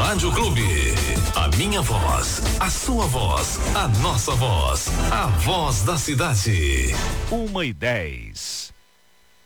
Rádio Clube. A minha voz, a sua voz, a nossa voz. A voz da cidade. 1h10.